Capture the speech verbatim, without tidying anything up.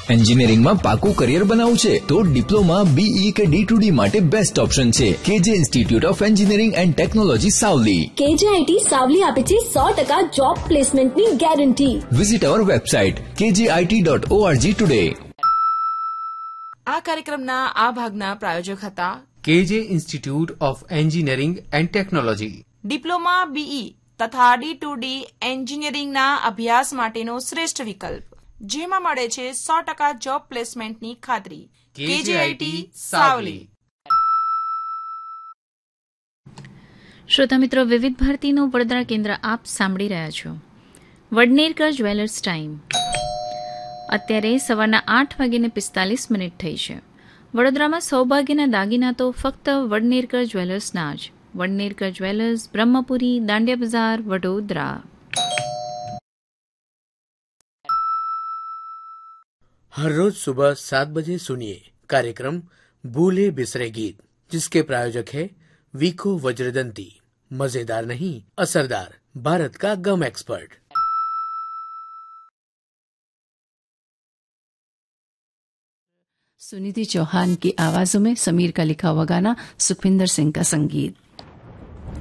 એન્જિનિયરિંગમાં પાકું કરિયર બનાવવું છે તો ડિપ્લોમા, બીઈ કે ડી ટુ ડી માટે બેસ્ટ ઓપ્શન છે કેજે institute of engineering and technology Savli. કેજે આઈટી સાવલી આપે છે સો ટકા જોબ પ્લેસમેન્ટની ગેરંટી. વિઝિટ અવર વેબસાઇટ કેજે આઈટી ડોટ ઓઆરજી ટુડે. આ કાર્યક્રમના આ ભાગના પ્રાયોજક હતા કેજે institute of engineering and technology. Diploma, BE તથા ડી ટુ ડી એન્જિનિયરિંગના અભ્યાસ માટેનો શ્રેષ્ઠ વિકલ્પ, જેમાં મળે છે સો ટકા જોબ પ્લેસમેન્ટની ખાતરી. કેજે આઈટી સાવલી. શ્રોતા મિત્રો, વિવિધ ભારતીનું વડોદરા કેન્દ્ર આપ સાંભળી રહ્યા છો. વડનેરકર જ્વેલર્સ ટાઈમ અત્યારે સવારના આઠ વાગીને પિસ્તાલીસ મિનિટ થઈ છે. વડોદરામાં સૌભાગ્યના દાગીના તો ફક્ત વડનેરકર જ્વેલર્સના જ. वडनेरकर ज्वेलर्स, ब्रह्मपुरी, दांडिया बाजार, वडोदरा. हर रोज सुबह सात बजे सुनिए कार्यक्रम भूले बिसरे गीत, जिसके प्रायोजक है वीको वज्रदंती. मजेदार नहीं, असरदार, भारत का गम एक्सपर्ट. सुनिधि चौहान की आवाजों में समीर का लिखा हुआ गाना, सुखविंदर सिंह का संगीत.